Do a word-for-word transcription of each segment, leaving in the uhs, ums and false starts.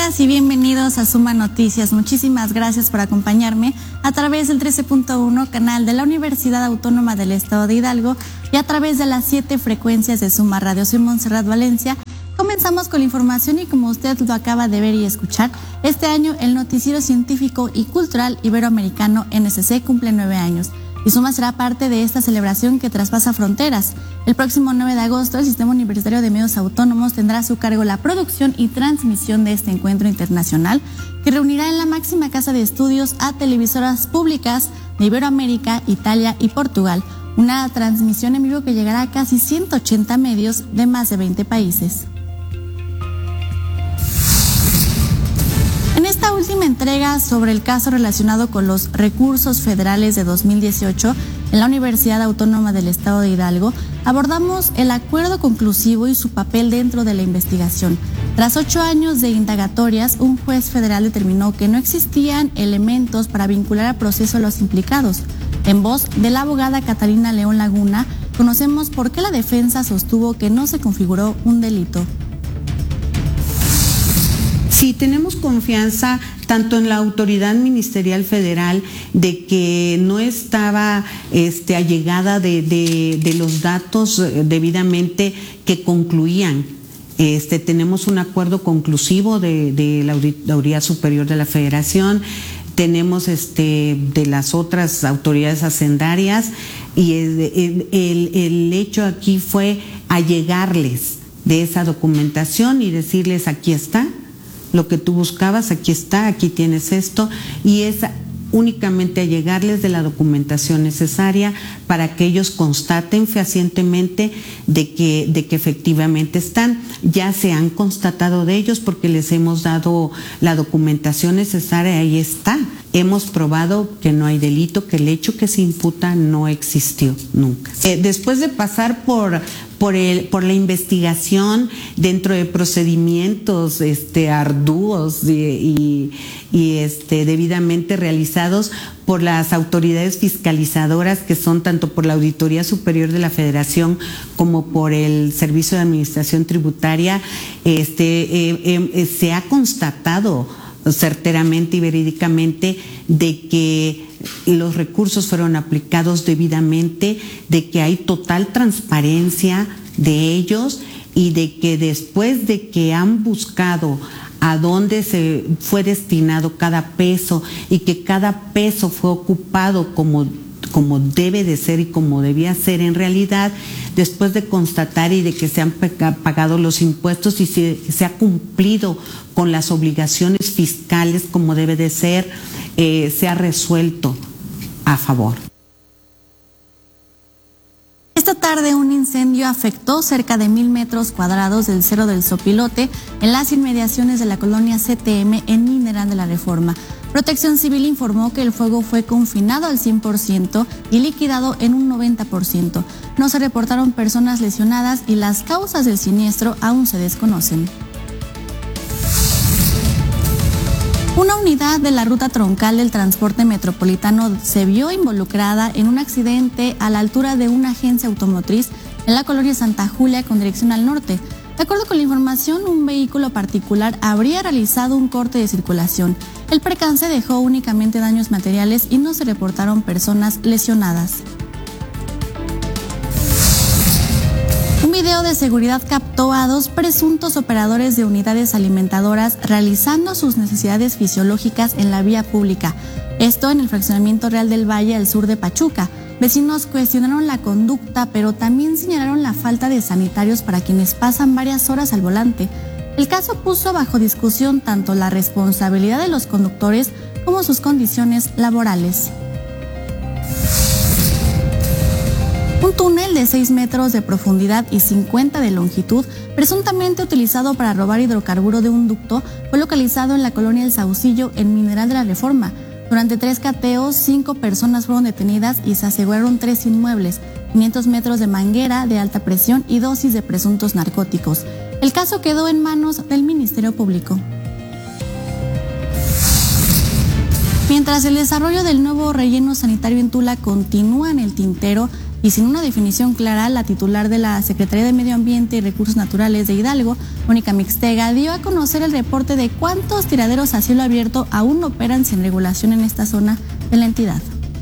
Bienvenidas y bienvenidos a Suma Noticias. Muchísimas gracias por acompañarme a través del trece punto uno canal de la Universidad Autónoma del Estado de Hidalgo y a través de las siete frecuencias de Suma Radio. Soy Montserrat Valencia. Comenzamos con la información y como usted lo acaba de ver y escuchar, este año el Noticiero Científico y Cultural Iberoamericano N S C cumple nueve años. Y Suma será parte de esta celebración que traspasa fronteras. El próximo nueve de agosto, el Sistema Universitario de Medios Autónomos tendrá a su cargo la producción y transmisión de este encuentro internacional que reunirá en la máxima casa de estudios a televisoras públicas de Iberoamérica, Italia y Portugal. Una transmisión en vivo que llegará a casi ciento ochenta medios de más de veinte países. En esta última entrega sobre el caso relacionado con los recursos federales de dos mil dieciocho en la Universidad Autónoma del Estado de Hidalgo, abordamos el acuerdo conclusivo y su papel dentro de la investigación. Tras ocho años de indagatorias, un juez federal determinó que no existían elementos para vincular a proceso a los implicados. En voz de la abogada Catalina León Laguna, conocemos por qué la defensa sostuvo que no se configuró un delito. Sí, tenemos confianza tanto en la autoridad ministerial federal de que no estaba este, allegada de, de, de los datos debidamente que concluían. Este, tenemos un acuerdo conclusivo de, de la Auditoría Superior de la Federación, tenemos este, de las otras autoridades hacendarias y el, el, el, el hecho aquí fue allegarles de esa documentación y decirles aquí está. Lo que tú buscabas, aquí está, aquí tienes esto, y es únicamente allegarles de la documentación necesaria para que ellos constaten fehacientemente de que, de que efectivamente están. Ya se han constatado de ellos porque les hemos dado la documentación necesaria, ahí está. Hemos probado que no hay delito, que el hecho que se imputa no existió nunca. Eh, después de pasar por... Por, el, por la investigación dentro de procedimientos este, arduos y, y, y este, debidamente realizados por las autoridades fiscalizadoras que son tanto por la Auditoría Superior de la Federación como por el Servicio de Administración Tributaria, este, eh, eh, se ha constatado certeramente y verídicamente de que los recursos fueron aplicados debidamente, de que hay total transparencia de ellos y de que después de que han buscado a dónde se fue destinado cada peso y que cada peso fue ocupado como como debe de ser y como debía ser en realidad, después de constatar y de que se han pagado los impuestos y se, se ha cumplido con las obligaciones fiscales como debe de ser, eh, se ha resuelto a favor. Esta tarde un incendio afectó cerca de mil metros cuadrados del Cerro del Sopilote en las inmediaciones de la colonia C T M en Mineral de la Reforma. Protección Civil informó que el fuego fue confinado al cien por ciento y liquidado en un noventa por ciento. No se reportaron personas lesionadas y las causas del siniestro aún se desconocen. Una unidad de la ruta troncal del transporte metropolitano se vio involucrada en un accidente a la altura de una agencia automotriz en la colonia Santa Julia con dirección al norte. De acuerdo con la información, un vehículo particular habría realizado un corte de circulación. El percance dejó únicamente daños materiales y no se reportaron personas lesionadas. Un video de seguridad captó a dos presuntos operadores de unidades alimentadoras realizando sus necesidades fisiológicas en la vía pública. Esto en el fraccionamiento Real del Valle al sur de Pachuca. Vecinos cuestionaron la conducta, pero también señalaron la falta de sanitarios para quienes pasan varias horas al volante. El caso puso bajo discusión tanto la responsabilidad de los conductores como sus condiciones laborales. Un túnel de seis metros de profundidad y cincuenta de longitud, presuntamente utilizado para robar hidrocarburo de un ducto, fue localizado en la colonia El Saucillo, en Mineral de la Reforma. Durante tres cateos, cinco personas fueron detenidas y se aseguraron tres inmuebles, quinientos metros de manguera de alta presión y dosis de presuntos narcóticos. El caso quedó en manos del Ministerio Público. Mientras el desarrollo del nuevo relleno sanitario en Tula continúa en el tintero, y sin una definición clara, la titular de la Secretaría de Medio Ambiente y Recursos Naturales de Hidalgo, Mónica Mixtega, dio a conocer el reporte de cuántos tiraderos a cielo abierto aún operan sin regulación en esta zona de la entidad.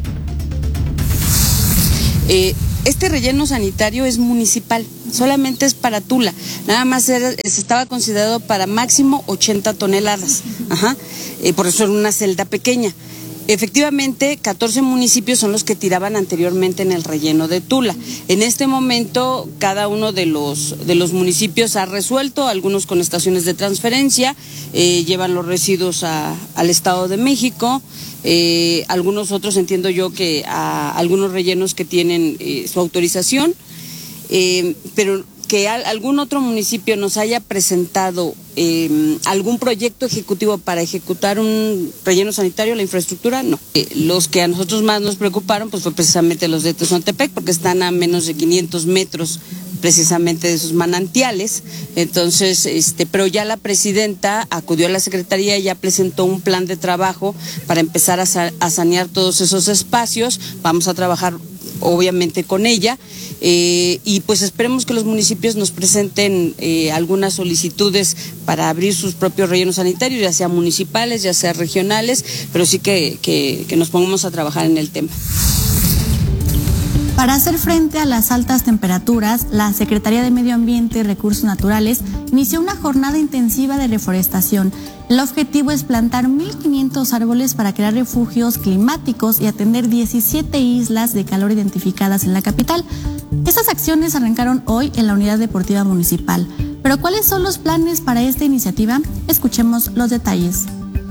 Eh, este relleno sanitario es municipal, solamente es para Tula, nada más era, estaba considerado para máximo ochenta toneladas, ajá, eh, por eso era una celda pequeña. Efectivamente, catorce municipios son los que tiraban anteriormente en el relleno de Tula. En este momento, cada uno de los, de los municipios ha resuelto, algunos con estaciones de transferencia, eh, llevan los residuos a, al Estado de México, eh, algunos otros entiendo yo que a algunos rellenos que tienen eh, su autorización, eh, pero que a, algún otro municipio nos haya presentado eh, algún proyecto ejecutivo para ejecutar un relleno sanitario, la infraestructura, no. Eh, los que a nosotros más nos preocuparon pues fue precisamente los de Tezontepec, porque están a menos de quinientos metros precisamente de sus manantiales. Entonces, este, pero ya la presidenta acudió a la Secretaría y ya presentó un plan de trabajo para empezar a, sa a sanear todos esos espacios. Vamos a trabajar obviamente con ella, eh, y pues esperemos que los municipios nos presenten eh, algunas solicitudes para abrir sus propios rellenos sanitarios, ya sea municipales, ya sea regionales, pero sí que, que, que nos pongamos a trabajar en el tema. Para hacer frente a las altas temperaturas, la Secretaría de Medio Ambiente y Recursos Naturales inició una jornada intensiva de reforestación. El objetivo es plantar mil quinientos árboles para crear refugios climáticos y atender diecisiete islas de calor identificadas en la capital. Estas acciones arrancaron hoy en la Unidad Deportiva Municipal. Pero ¿cuáles son los planes para esta iniciativa? Escuchemos los detalles.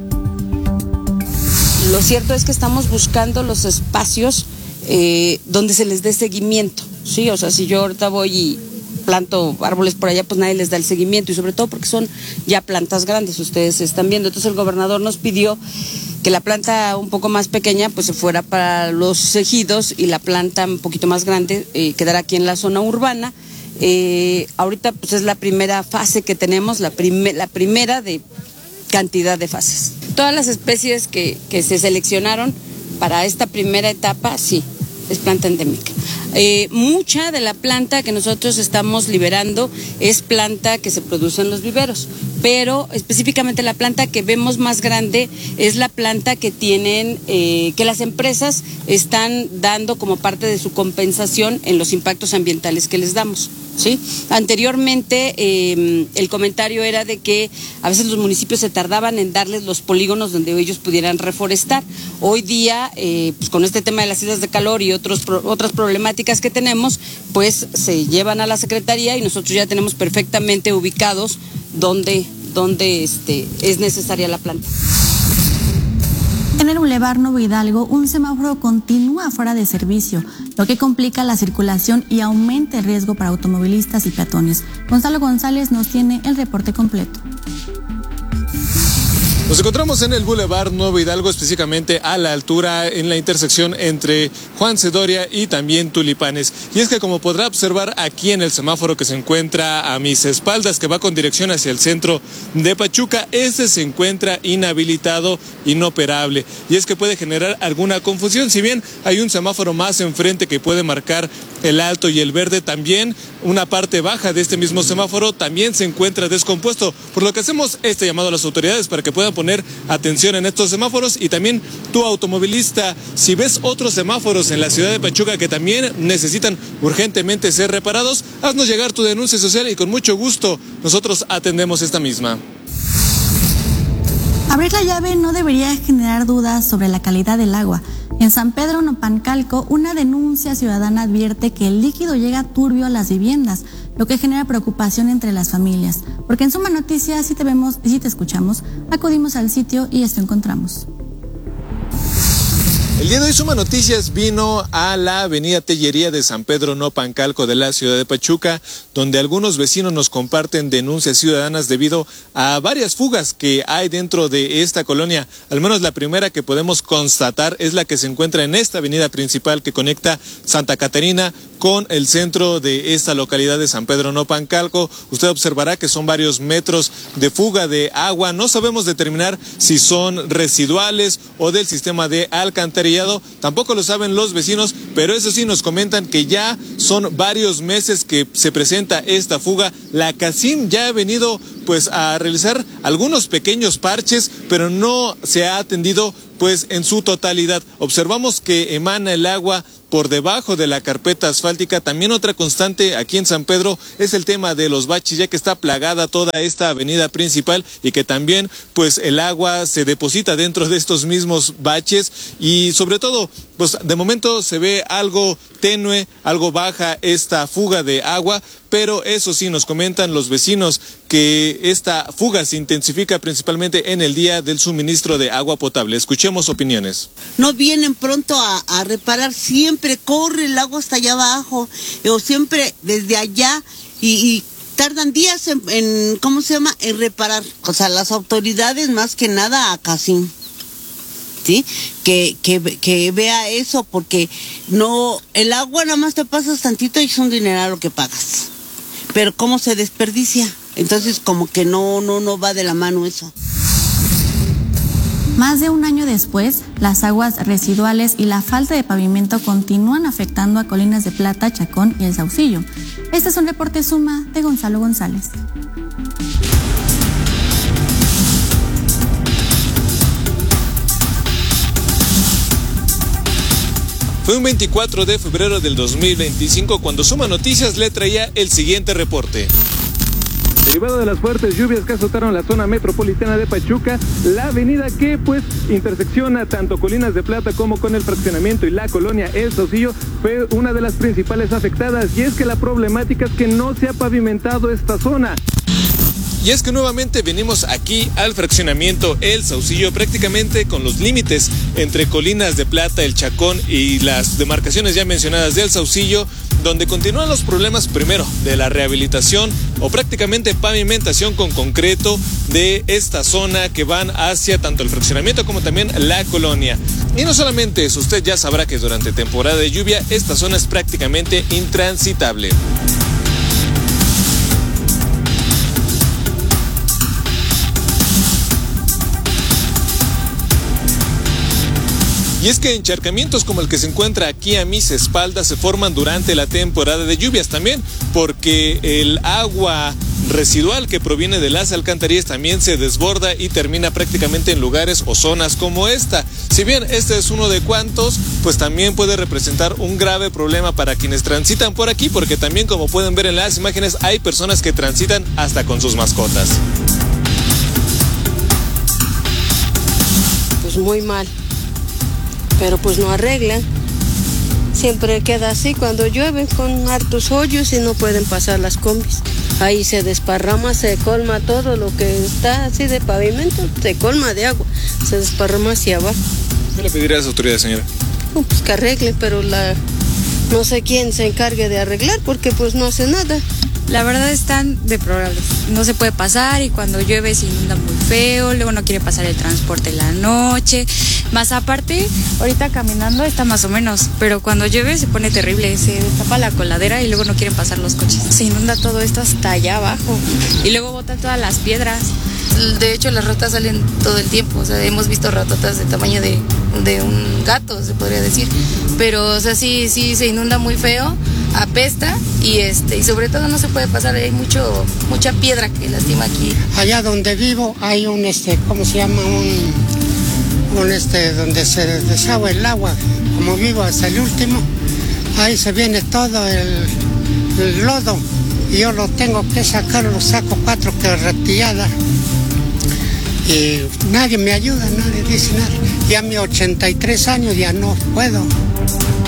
Lo cierto es que estamos buscando los espacios Eh, donde se les dé seguimiento, ¿sí? O sea, si yo ahorita voy y planto árboles por allá, pues nadie les da el seguimiento, y sobre todo porque son ya plantas grandes, ustedes están viendo. Entonces el gobernador nos pidió que la planta un poco más pequeña pues se fuera para los ejidos y la planta un poquito más grande eh, quedara aquí en la zona urbana. Eh, ahorita pues es la primera fase que tenemos, la, prime la primera de cantidad de fases. Todas las especies que, que se seleccionaron para esta primera etapa, sí, es planta endémica. Eh, mucha de la planta que nosotros estamos liberando es planta que se produce en los viveros, pero específicamente la planta que vemos más grande es la planta que tienen, eh, que las empresas están dando como parte de su compensación en los impactos ambientales que les damos. ¿Sí? Anteriormente eh, el comentario era de que a veces los municipios se tardaban en darles los polígonos donde ellos pudieran reforestar. Hoy día, eh, pues con este tema de las islas de calor y otros pro, otras problemáticas que tenemos, pues se llevan a la Secretaría y nosotros ya tenemos perfectamente ubicados donde, donde este, es necesaria la planta. En el Boulevard Nuevo Hidalgo, un semáforo continúa fuera de servicio, lo que complica la circulación y aumenta el riesgo para automovilistas y peatones. Gonzalo González nos tiene el reporte completo. Nos encontramos en el Boulevard Nuevo Hidalgo, específicamente a la altura en la intersección entre Juan Cedoria y también Tulipanes. Y es que, como podrá observar aquí en el semáforo que se encuentra a mis espaldas, que va con dirección hacia el centro de Pachuca, este se encuentra inhabilitado, inoperable. Y es que puede generar alguna confusión. Si bien hay un semáforo más enfrente que puede marcar el alto y el verde, también una parte baja de este mismo semáforo también se encuentra descompuesto. Por lo que hacemos este llamado a las autoridades para que puedan poner atención en estos semáforos. Y también tú, automovilista, si ves otros semáforos en la ciudad de Pachuca que también necesitan urgentemente ser reparados, haznos llegar tu denuncia social y con mucho gusto nosotros atendemos esta misma. Abrir la llave no debería generar dudas sobre la calidad del agua. En San Pedro Nopancalco, una denuncia ciudadana advierte que el líquido llega turbio a las viviendas, lo que genera preocupación entre las familias. Porque en Suma Noticias, si te vemos y si te escuchamos, acudimos al sitio y esto encontramos. El día de hoy Suma Noticias vino a la avenida Tellería de San Pedro Nopancalco de la ciudad de Pachuca, donde algunos vecinos nos comparten denuncias ciudadanas debido a varias fugas que hay dentro de esta colonia. Al menos la primera que podemos constatar es la que se encuentra en esta avenida principal que conecta Santa Catarina con el centro de esta localidad de San Pedro Nopancalco. Usted observará que son varios metros de fuga de agua. No sabemos determinar si son residuales o del sistema de alcantarillado. Tampoco lo saben los vecinos, pero eso sí nos comentan que ya son varios meses que se presenta esta fuga. La CACIM ya ha venido pues a realizar algunos pequeños parches, pero no se ha atendido pues en su totalidad. Observamos que emana el agua por debajo de la carpeta asfáltica. También otra constante aquí en San Pedro es el tema de los baches, ya que está plagada toda esta avenida principal y que también pues el agua se deposita dentro de estos mismos baches y sobre todo pues de momento se ve algo tenue, algo baja esta fuga de agua, pero eso sí nos comentan los vecinos que esta fuga se intensifica principalmente en el día del suministro de agua potable. Escuchemos opiniones. No vienen pronto a, a reparar, siempre corre el agua hasta allá abajo, o siempre desde allá, y, y tardan días en, en, ¿cómo se llama?, en reparar. O sea, las autoridades más que nada a Casim, ¿sí? Que, que, que vea eso, porque no, el agua nada más te pasas tantito y es un dineral lo que pagas. Pero cómo se desperdicia, entonces como que no, no, no va de la mano eso. Más de un año después, las aguas residuales y la falta de pavimento continúan afectando a Colinas de Plata, Chacón y El Saucillo. Este es un reporte Suma de Gonzalo González. Fue un veinticuatro de febrero del dos mil veinticinco cuando Suma Noticias le traía el siguiente reporte. Derivado de las fuertes lluvias que azotaron la zona metropolitana de Pachuca, la avenida que pues intersecciona tanto Colinas de Plata como con el fraccionamiento y la colonia El Saucillo fue una de las principales afectadas, y es que la problemática es que no se ha pavimentado esta zona. Y es que nuevamente venimos aquí al fraccionamiento El Saucillo, prácticamente con los límites entre Colinas de Plata, El Chacón y las demarcaciones ya mencionadas del Saucillo, donde continúan los problemas primero de la rehabilitación o prácticamente pavimentación con concreto de esta zona que van hacia tanto el fraccionamiento como también la colonia. Y no solamente eso, usted ya sabrá que durante temporada de lluvia esta zona es prácticamente intransitable. Y es que encharcamientos como el que se encuentra aquí a mis espaldas se forman durante la temporada de lluvias también, porque el agua residual que proviene de las alcantarillas también se desborda y termina prácticamente en lugares o zonas como esta. Si bien este es uno de cuantos, pues también puede representar un grave problema para quienes transitan por aquí, porque también, como pueden ver en las imágenes, hay personas que transitan hasta con sus mascotas. Pues muy mal, pero pues no arreglan. Siempre queda así cuando llueve, con hartos hoyos y no pueden pasar las combis. Ahí se desparrama, se colma todo lo que está así de pavimento, se colma de agua, se desparrama hacia abajo. ¿Qué le pediría a las autoridades, señora? No, pues que arreglen, pero la no sé quién se encargue de arreglar porque pues no hace nada. La verdad están deplorables, no se puede pasar y cuando llueve se inunda muy feo, luego no quiere pasar el transporte en la noche, más aparte, ahorita caminando está más o menos, pero cuando llueve se pone terrible, se tapa la coladera y luego no quieren pasar los coches, se inunda todo esto hasta allá abajo y luego botan todas las piedras. De hecho las ratas salen todo el tiempo, o sea, hemos visto ratotas de tamaño de, de un gato, se podría decir, pero o sea, sí, sí se inunda muy feo, apesta y este y sobre todo no se puede pasar, hay mucho mucha piedra que lastima aquí. Allá donde vivo hay un este, ¿cómo se llama? un, un este donde se desagua el agua, como vivo hasta el último, ahí se viene todo el, el lodo y yo lo tengo que sacar, lo saco cuatro carreteadas y nadie me ayuda, nadie dice nada. Ya a mis ochenta y tres años ya no puedo.